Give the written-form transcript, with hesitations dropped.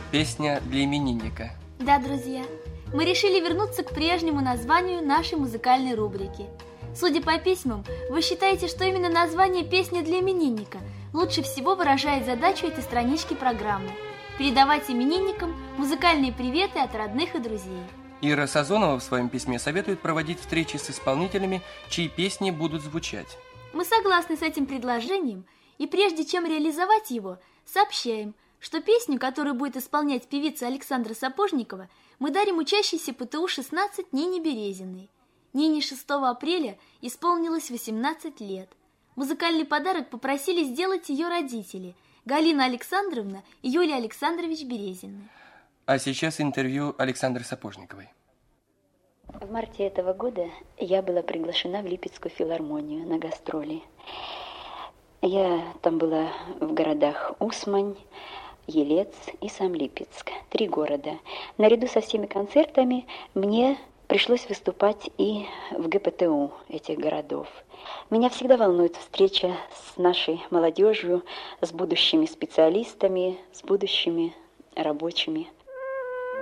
Песня для именинника. Да, друзья, мы решили вернуться к прежнему названию нашей музыкальной рубрики. Судя по письмам, вы считаете, что именно название «Песня для именинника» лучше всего выражает задачу этой странички программы – передавать именинникам музыкальные приветы от родных и друзей. Ира Сазонова в своем письме советует проводить встречи с исполнителями, чьи песни будут звучать. Мы согласны с этим предложением, и прежде чем реализовать его, сообщаем, что песню, которую будет исполнять певица Александра Сапожникова, мы дарим учащейся ПТУ-16 Нине Березиной. Нине 6 апреля исполнилось 18 лет. Музыкальный подарок попросили сделать ее родители Галина Александровна и Юлия Александрович Березины. А сейчас интервью Александры Сапожниковой. В марте этого года я была приглашена в Липецкую филармонию на гастроли. Я там была в городах Усмань, Елец и сам Липецк. 3 города. Наряду со всеми концертами мне пришлось выступать и в ГПТУ этих городов. Меня всегда волнует встреча с нашей молодежью, с будущими специалистами, с будущими рабочими.